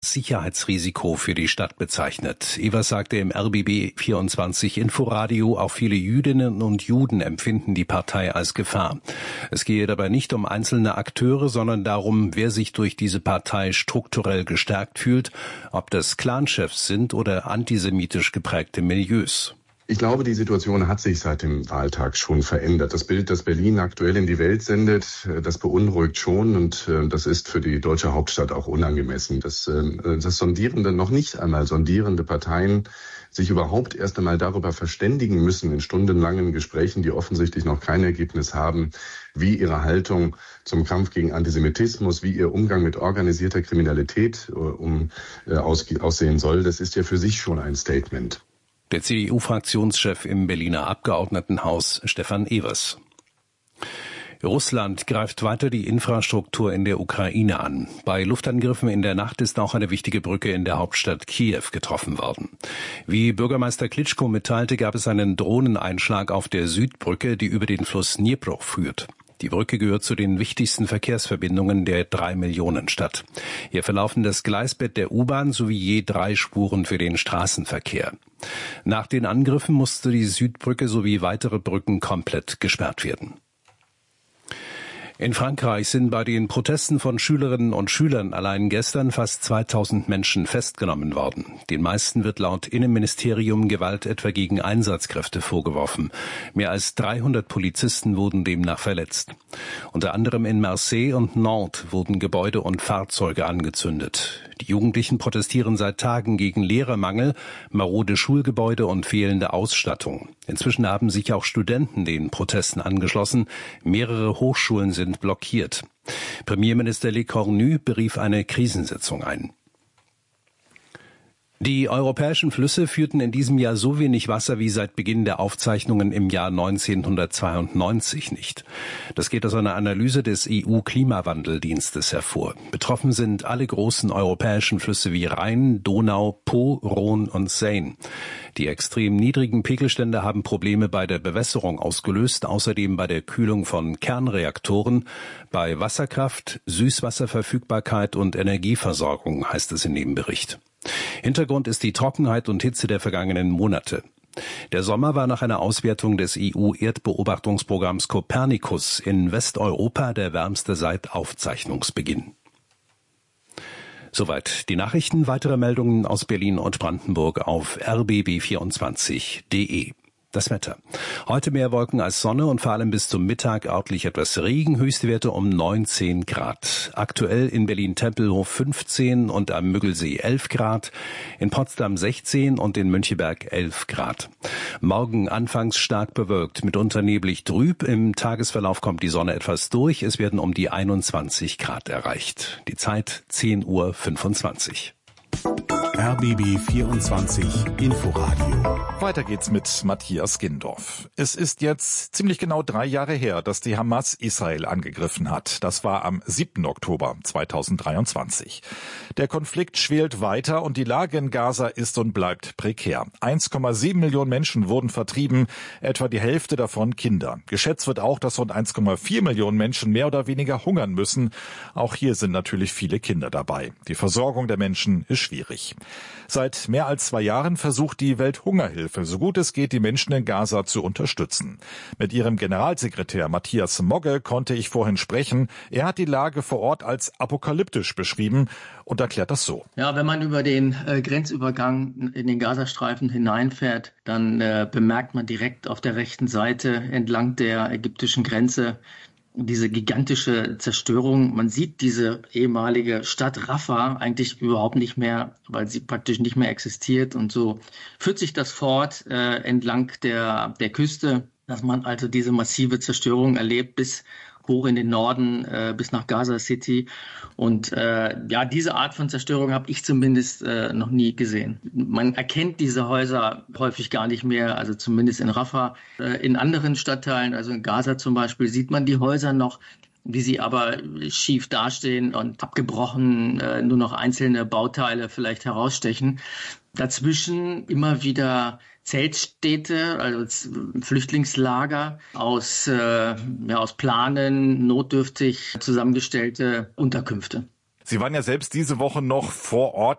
als Sicherheitsrisiko für die Stadt bezeichnet. Evers sagte im RBB 24 Inforadio, auch viele Jüdinnen und Juden empfinden die Partei als Gefahr. Es gehe dabei nicht um einzelne Akteure, sondern darum, wer sich durch diese Partei strukturell gestärkt fühlt, ob das Clanchefs sind oder antisemitisch geprägte Milieus. Ich glaube, die Situation hat sich seit dem Wahltag schon verändert. Das Bild, das Berlin aktuell in die Welt sendet, das beunruhigt schon und das ist für die deutsche Hauptstadt auch unangemessen. Dass noch nicht einmal sondierende Parteien sich überhaupt erst einmal darüber verständigen müssen in stundenlangen Gesprächen, die offensichtlich noch kein Ergebnis haben, wie ihre Haltung zum Kampf gegen Antisemitismus, wie ihr Umgang mit organisierter Kriminalität aussehen soll. Das ist ja für sich schon ein Statement. Der CDU-Fraktionschef im Berliner Abgeordnetenhaus, Stefan Evers. Russland greift weiter die Infrastruktur in der Ukraine an. Bei Luftangriffen in der Nacht ist auch eine wichtige Brücke in der Hauptstadt Kiew getroffen worden. Wie Bürgermeister Klitschko mitteilte, gab es einen Drohneneinschlag auf der Südbrücke, die über den Fluss Dnipro führt. Die Brücke gehört zu den wichtigsten Verkehrsverbindungen der 3-Millionen-Stadt. Hier verlaufen das Gleisbett der U-Bahn sowie je 3 Spuren für den Straßenverkehr. Nach den Angriffen musste die Südbrücke sowie weitere Brücken komplett gesperrt werden. In Frankreich sind bei den Protesten von Schülerinnen und Schülern allein gestern fast 2000 Menschen festgenommen worden. Den meisten wird laut Innenministerium Gewalt etwa gegen Einsatzkräfte vorgeworfen. Mehr als 300 Polizisten wurden demnach verletzt. Unter anderem in Marseille und Nantes wurden Gebäude und Fahrzeuge angezündet. Die Jugendlichen protestieren seit Tagen gegen Lehrermangel, marode Schulgebäude und fehlende Ausstattung. Inzwischen haben sich auch Studenten den Protesten angeschlossen. Mehrere Hochschulen sind blockiert. Premierminister Lecornu berief eine Krisensitzung ein. Die europäischen Flüsse führten in diesem Jahr so wenig Wasser wie seit Beginn der Aufzeichnungen im Jahr 1992 nicht. Das geht aus einer Analyse des EU-Klimawandeldienstes hervor. Betroffen sind alle großen europäischen Flüsse wie Rhein, Donau, Po, Rhône und Seine. Die extrem niedrigen Pegelstände haben Probleme bei der Bewässerung ausgelöst, außerdem bei der Kühlung von Kernreaktoren, bei Wasserkraft, Süßwasserverfügbarkeit und Energieversorgung, heißt es in dem Bericht. Hintergrund ist die Trockenheit und Hitze der vergangenen Monate. Der Sommer war nach einer Auswertung des EU-Erdbeobachtungsprogramms Copernicus in Westeuropa der wärmste seit Aufzeichnungsbeginn. Soweit die Nachrichten. Weitere Meldungen aus Berlin und Brandenburg auf rbb24.de. Das Wetter. Heute mehr Wolken als Sonne und vor allem bis zum Mittag örtlich etwas Regen. Höchstwerte um 19 Grad. Aktuell in Berlin-Tempelhof 15 und am Müggelsee 11 Grad. In Potsdam 16 und in Müncheberg 11 Grad. Morgen anfangs stark bewölkt, mitunter neblig trüb. Im Tagesverlauf kommt die Sonne etwas durch. Es werden um die 21 Grad erreicht. Die Zeit 10:25 Uhr. RBB 24 Inforadio. Weiter geht's mit Matthias Gindorf. Es ist jetzt ziemlich genau 3 Jahre her, dass die Hamas Israel angegriffen hat. Das war am 7. Oktober 2023. Der Konflikt schwelt weiter und die Lage in Gaza ist und bleibt prekär. 1,7 Millionen Menschen wurden vertrieben, etwa die Hälfte davon Kinder. Geschätzt wird auch, dass rund 1,4 Millionen Menschen mehr oder weniger hungern müssen. Auch hier sind natürlich viele Kinder dabei. Die Versorgung der Menschen ist schwierig. Seit mehr als 2 Jahren versucht die Welthungerhilfe, so gut es geht, die Menschen in Gaza zu unterstützen. Mit ihrem Generalsekretär Matthias Mogge konnte ich vorhin sprechen. Er hat die Lage vor Ort als apokalyptisch beschrieben und erklärt das so. Ja, wenn man über den Grenzübergang in den Gazastreifen hineinfährt, dann bemerkt man direkt auf der rechten Seite entlang der ägyptischen Grenze diese gigantische Zerstörung. Man sieht diese ehemalige Stadt Rafah eigentlich überhaupt nicht mehr, weil sie praktisch nicht mehr existiert. Und so führt sich das fort entlang der Küste, dass man also diese massive Zerstörung erlebt bis hoch in den Norden, bis nach Gaza City. Und diese Art von Zerstörung habe ich zumindest noch nie gesehen. Man erkennt diese Häuser häufig gar nicht mehr, also zumindest in Rafah. In anderen Stadtteilen, also in Gaza zum Beispiel, sieht man die Häuser noch, wie sie aber schief dastehen und abgebrochen, nur noch einzelne Bauteile vielleicht herausstechen. Dazwischen immer wieder Zeltstädte, also Flüchtlingslager aus Planen, notdürftig zusammengestellte Unterkünfte. Sie waren ja selbst diese Woche noch vor Ort